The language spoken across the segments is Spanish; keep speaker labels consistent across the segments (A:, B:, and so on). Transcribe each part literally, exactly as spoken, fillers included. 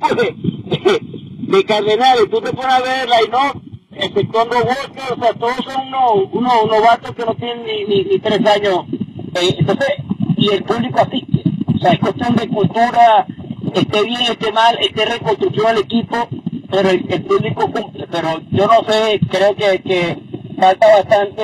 A: de, de, de Cardenales, tú te pones a ver la no, exceptuando Walker, o sea, todos son unos, unos novatos que no tienen ni, ni, ni tres años. Eh, entonces, y el público asiste. O sea, es cuestión de cultura, esté bien, esté mal, esté reconstrucción del equipo, pero el, el público cumple. Pero yo no sé, creo que, que falta bastante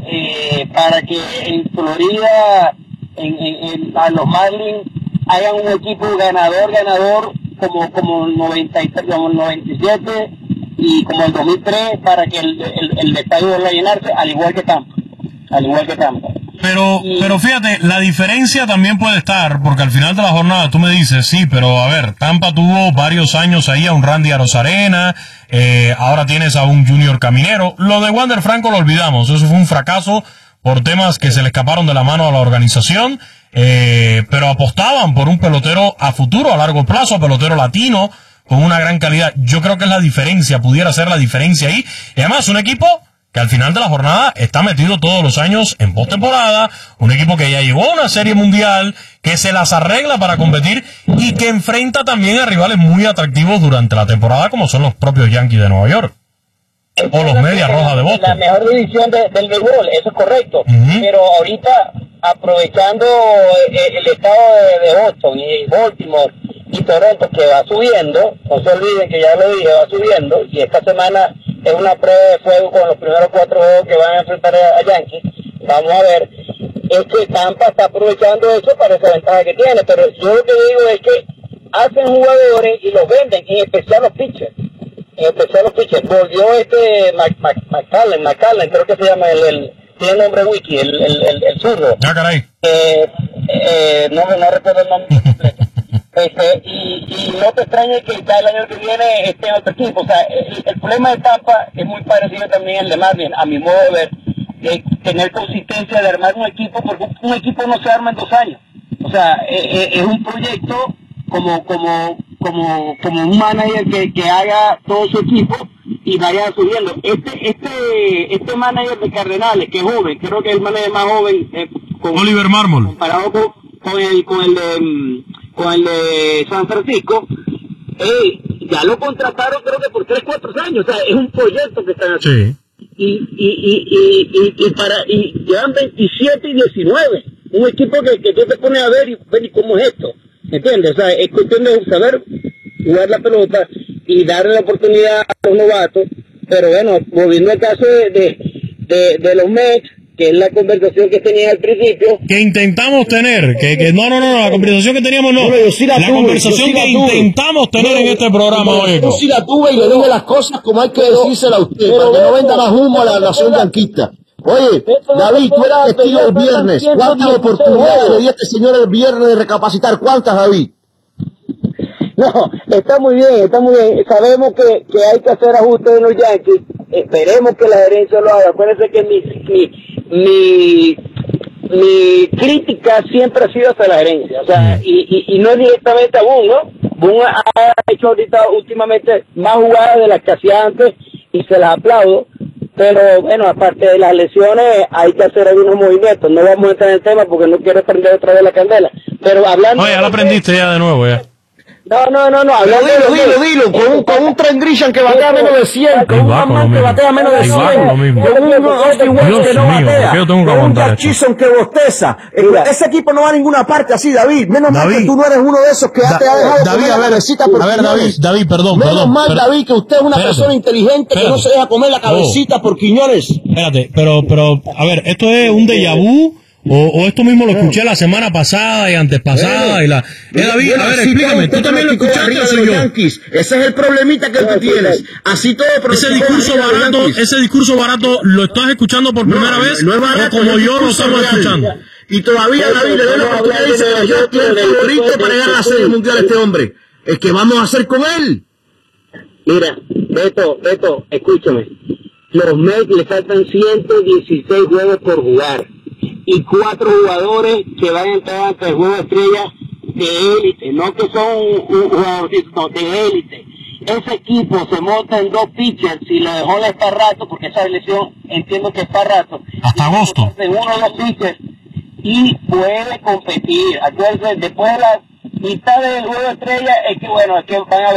A: eh, para que en Florida, en, en, en, a los Marlins, hagan un equipo ganador, ganador, como como el noventa y tres, como el noventa y siete y como el dos mil tres, para que el, el, el estadio vuelva a llenarse, al igual que Tampa, al igual que Tampa.
B: Pero, y... pero fíjate, la diferencia también puede estar, porque al final de la jornada tú me dices, sí, pero a ver, Tampa tuvo varios años ahí a un Randy Arozarena, eh, ahora tienes a un Junior Caminero. Lo de Wander Franco lo olvidamos, eso fue un fracaso por temas que se le escaparon de la mano a la organización, eh, pero apostaban por un pelotero a futuro, a largo plazo, pelotero latino, con una gran calidad. Yo creo que es la diferencia, pudiera ser la diferencia ahí, y además un equipo que al final de la jornada está metido todos los años en postemporada, un equipo que ya llegó a una serie mundial, que se las arregla para competir y que enfrenta también a rivales muy atractivos durante la temporada, como son los propios Yankees de Nueva York o los Medias Rojas de Boston.
A: La mejor división de, del béisbol, eso es correcto, uh-huh. Pero ahorita, aprovechando el, el estado de, de Boston y Baltimore y Toronto, que va subiendo, no se olviden que ya lo dije, va subiendo, y esta semana es una prueba de fuego con los primeros cuatro juegos que van a enfrentar a, a Yankees. Vamos a ver, es que Tampa está aprovechando eso para esa ventaja que tiene, pero yo lo que digo es que hacen jugadores y los venden, en especial los pitchers, en especial los pitchers. Volvió este McCallan, McCallan, creo que se llama el, el tiene el nombre wiki, el, el, el, el zurdo.
B: Ah, caray.
A: Eh, eh, no, no recuerdo el nombre completo. Este, y, y no te extrañe que ya el año que viene esté en otro equipo. O sea, el, el problema de Tampa es muy parecido también al de Marlins, a mi modo de ver, de tener consistencia de armar un equipo, porque un, un equipo no se arma en dos años. O sea, es, es un proyecto como como como como un manager que, que haga todo su equipo y vaya subiendo. Este este este manager de Cardenales, que es joven, creo que es el manager más joven, eh, con,
B: Oliver Marmol,
A: comparado con, con el con el de con el de San Francisco, eh, ya lo contrataron creo que por tres, cuatro años, o sea, es un proyecto que están haciendo. Sí. Y, y, y, y, y, y para, y llevan veintisiete y diecinueve, un equipo que, que tú te pones a ver y ver y cómo es esto, ¿me entiendes? O sea, es cuestión de saber jugar la pelota y darle la oportunidad a los novatos, pero bueno, volviendo al caso de, de, de, de los Mets, que es la conversación que tenía al principio.
B: Que intentamos tener, que, que no, no, no, la conversación que teníamos no.
A: Bueno, yo sí la,
B: la
A: tuve,
B: conversación
A: sí la
B: que
A: tuve.
B: intentamos tener no, en este programa hoy.
C: Yo sí la tuve y le dije las cosas como hay que pero, decírsela a usted, pero, para que no venda más humo a la nación yanquista. Oye, David, tú eras testigo el viernes. ¿Cuántas oportunidades le di a este señor el viernes de recapacitar? ¿Cuántas, David?
A: No, está muy bien, está muy bien. Sabemos que, que hay que hacer ajustes en los Yankees. Esperemos que la gerencia lo haga. Acuérdense que mi, mi, mi, mi crítica siempre ha sido hacia la gerencia. O sea, y, y, y no es directamente a Boone, ¿no? Boone ha hecho ahorita últimamente más jugadas de las que hacía antes y se las aplaudo. Pero bueno, aparte de las lesiones, hay que hacer algunos movimientos. No vamos a entrar en el tema porque no quiero prender otra vez la candela. Pero hablando...
B: Oye, ya lo aprendiste ya de nuevo, ya.
A: No, no, no, no, hablando
C: dilo, dilo, dilo, con un, con un Trent Grisham que batea menos de cien, con un Amman que batea menos de cien, con un Austin Wells que no batea, con un Jack Chisholm que bosteza. Ese equipo no va a ninguna parte así, David. Menos mal que tú no eres uno de esos que te ha dejado
B: David, a ver,
C: por
B: a ver, David, David, perdón,
C: menos
B: perdón.
C: mal, David, que usted es una
B: espérate,
C: persona inteligente espérate, que no se deja comer la cabecita oh. por Quiñones.
B: Espérate, pero, pero, a ver, esto es un déjà vu. O, o esto mismo lo escuché la semana pasada y antes pasada eh, y la... Eh, David, a ver, explícame, tú también lo escuchaste, o yo.
C: Yankees. Ese es el problemita que tú tienes. Así todo...
B: Ese discurso barato, ese discurso barato, ¿lo estás escuchando por primera
C: no,
B: vez?
C: No es barato,
B: o como yo lo estamos escuchando.
C: Y todavía David le da la oportunidad y dice que yo estoy el favorito para llegar a la serie mundial a este hombre. Es que vamos a hacer con él.
A: Mira, Beto, Beto, escúchame. Los Mets le faltan ciento dieciséis juegos por jugar. Y cuatro jugadores que van a entrar ante el juego de estrellas de élite, no que son jugadores no, de élite. Ese equipo se monta en dos pitchers y lo dejó de para rato, porque esa lesión entiendo que es para rato.
B: Hasta agosto.
A: En uno de los pitchers y puede competir. Acuérdense, después de la mitad del juego de estrellas es que bueno, es que van a